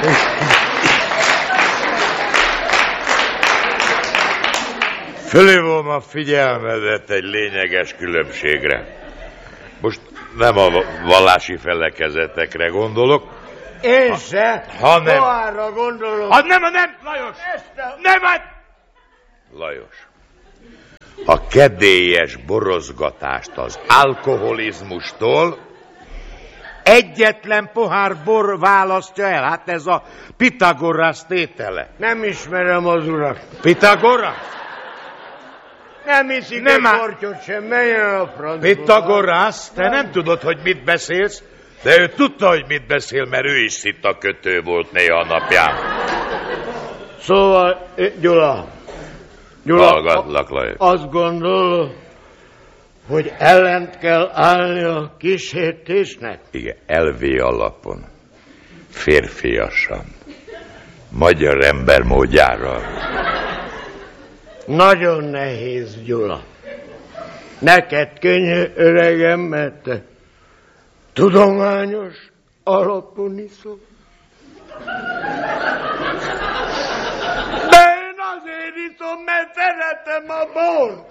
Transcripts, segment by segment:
Fölhívom a figyelmedet egy lényeges különbségre. Most nem a vallási felekezetekre gondolok. Én se. Hanem... Arra gondolok. Nem, Lajos! Nem! Lajos. A kedélyes borozgatást az alkoholizmustól egyetlen pohár bor választja el. Hát ez a Pitagorasz tétele. Nem ismerem az urat. Pitagorasz? Nem iszik egy kortyot sem, menjen a francba. Pitagorasz, te nem tudod, hogy mit beszélsz, de ő tudta, hogy mit beszél, mert ő is szitakötő volt néha a napján. Szóval, Gyula, hallgatlak, Lajos. Azt gondol, hogy ellent kell állni a kísértésnek? Igen, elvi alapon, férfiasan, magyar ember módjára. Nagyon nehéz, Gyula. Neked könnyű, öregem, mert te tudományos alapon iszol. De én azért iszom, mert szeretem a bort.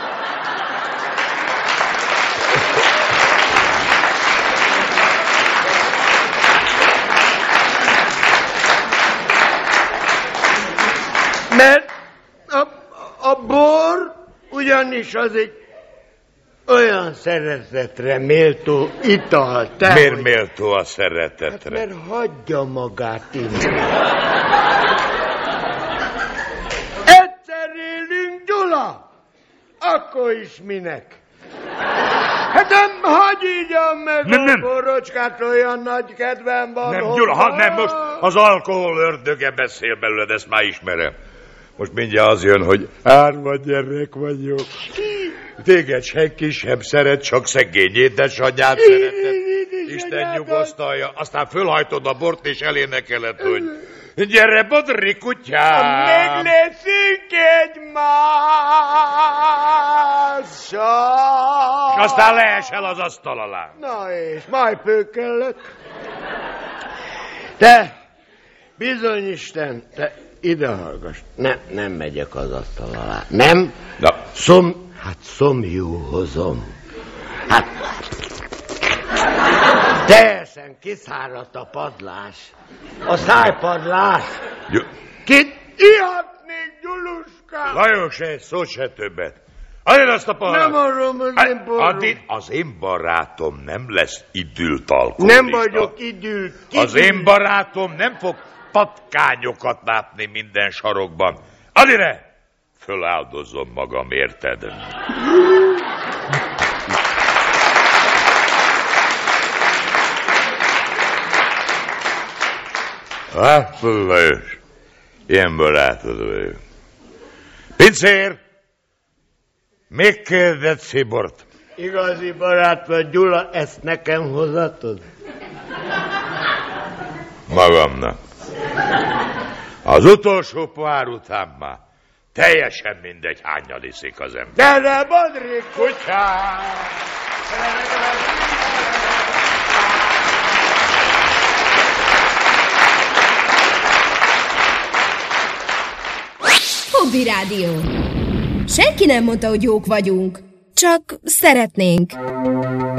Mert a bor ugyanis az egy olyan szeretetre méltó ital. Miért méltó a szeretetre? Hát mert hagyja magát inni. Egyszer élünk, Gyula, akkor is minek? Hát nem hagyjam meg a borocskát, olyan nagy kedvem van. Nem, Gyula, nem, most az alkohol ördöge beszél belőled, ezt már ismerem. Most mindjárt az jön, hogy árva gyerek vagyok. Téged senki sem szeret, csak szegény édesanyját szereted. Isten nyugosztalja. Aztán fölhajtod a bort, és elénekeled, hogy gyere, Bodri kutyám! Még leszünk egymással! És aztán leesel az asztal alá. Na és majd pőkellek. Te, bizony Isten, te ide hallgass. Nem megyek az asztal alá. Nem? Na. Szomjú hozom. Hát, teljesen kiszáradt a padlás. A szájpadlás. Kit ihatnék, Gyuluska? Lajos, egy szót se többet. Adj azt a palat. Nem arrom az én borom. Az én barátom nem lesz idült alkoholista. Nem vagyok idült. Az én barátom nem fog patkányokat látni minden sarokban. Add ide! Föláldozom magam, érted? Hát, Lajos, ilyen barátod vagyok. Pincér! Még kérdett szibort? Igazi barát vagy, Gyula, ezt nekem hozatod? Magamnak. Az utolsó pohár után már teljesen mindegy, hányan iszik az ember. Gyere, Bodri kutyám! Hobby Rádió. Senki nem mondta, hogy jók vagyunk. Csak szeretnénk.